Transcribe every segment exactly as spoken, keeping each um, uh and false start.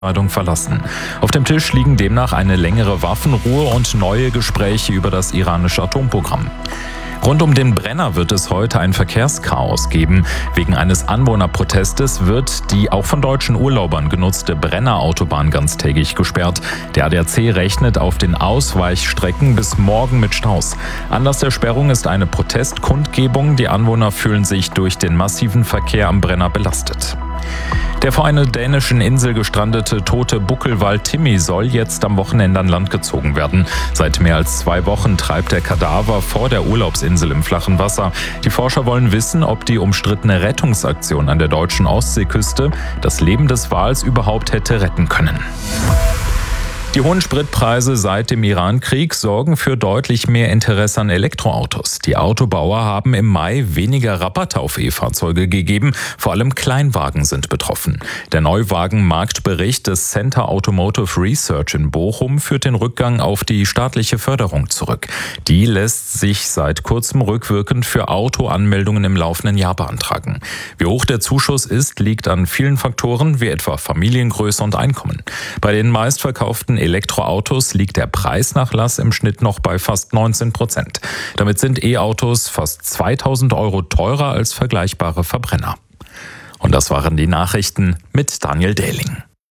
verlassen. Auf dem Tisch liegen demnach eine längere Waffenruhe und neue Gespräche über das iranische Atomprogramm. Rund um den Brenner wird es heute ein Verkehrschaos geben. Wegen eines Anwohnerprotestes wird die auch von deutschen Urlaubern genutzte Brenner-Autobahn ganztägig gesperrt. Der A D A C rechnet auf den Ausweichstrecken bis morgen mit Staus. Anlass der Sperrung ist eine Protestkundgebung. Die Anwohner fühlen sich durch den massiven Verkehr am Brenner belastet. Der vor einer dänischen Insel gestrandete tote Buckelwal Timmy soll jetzt am Wochenende an Land gezogen werden. Seit mehr als zwei Wochen treibt der Kadaver vor der Urlaubsinsel im flachen Wasser. Die Forscher wollen wissen, ob die umstrittene Rettungsaktion an der deutschen Ostseeküste das Leben des Wals überhaupt hätte retten können. Die hohen Spritpreise seit dem Iran-Krieg sorgen für deutlich mehr Interesse an Elektroautos. Die Autobauer haben im Mai weniger Rabatte auf E-Fahrzeuge gegeben. Vor allem Kleinwagen sind betroffen. Der Neuwagenmarktbericht des Center Automotive Research in Bochum führt den Rückgang auf die staatliche Förderung zurück. Die lässt sich seit kurzem rückwirkend für Autoanmeldungen im laufenden Jahr beantragen. Wie hoch der Zuschuss ist, liegt an vielen Faktoren, wie etwa Familiengröße und Einkommen. Bei den meistverkauften Elektroautos liegt der Preisnachlass im Schnitt noch bei fast neunzehn Prozent. Damit sind E-Autos fast zweitausend Euro teurer als vergleichbare Verbrenner. Und das waren die Nachrichten mit Daniel Dehling.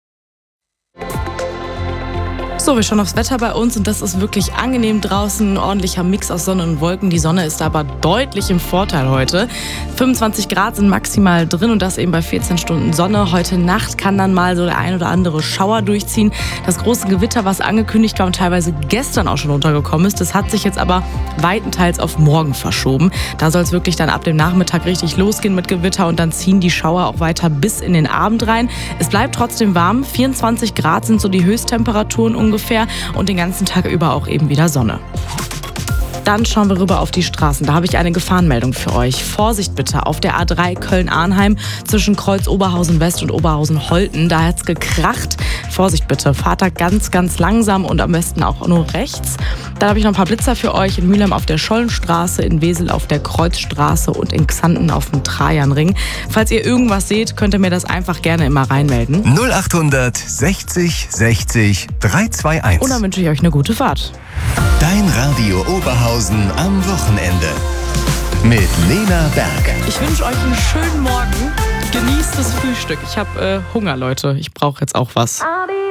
So, wir schauen aufs Wetter bei uns und das ist wirklich angenehm draußen. Ein ordentlicher Mix aus Sonne und Wolken. Die Sonne ist aber deutlich im Vorteil heute. fünfundzwanzig Grad sind maximal drin und das eben bei vierzehn Stunden Sonne. Heute Nacht kann dann mal so der ein oder andere Schauer durchziehen. Das große Gewitter, was angekündigt war und teilweise gestern auch schon runtergekommen ist, das hat sich jetzt aber weitenteils auf morgen verschoben. Da soll es wirklich dann ab dem Nachmittag richtig losgehen mit Gewitter und dann ziehen die Schauer auch weiter bis in den Abend rein. Es bleibt trotzdem warm. vierundzwanzig Grad sind so die Höchsttemperaturen ungefähr. ungefähr und den ganzen Tag über auch eben wieder Sonne. Dann schauen wir rüber auf die Straßen. Da habe ich eine Gefahrenmeldung für euch. Vorsicht bitte auf der A drei Köln-Arnheim zwischen Kreuz Oberhausen-West und Oberhausen-Holten. Da hat es gekracht. Vorsicht bitte. Fahrt da ganz, ganz langsam und am besten auch nur rechts. Dann habe ich noch ein paar Blitzer für euch. In Mülheim auf der Schollenstraße, in Wesel auf der Kreuzstraße und in Xanten auf dem Trajanring. Falls ihr irgendwas seht, könnt ihr mir das einfach gerne immer reinmelden. null achthundert sechzig sechzig dreihunderteinundzwanzig. Und dann wünsche ich euch eine gute Fahrt. Dein Radio Oberhausen am Wochenende mit Lena Berg. Ich wünsche euch einen schönen Morgen. Genießt das Frühstück. Ich habe äh, Hunger, Leute. Ich brauche jetzt auch was.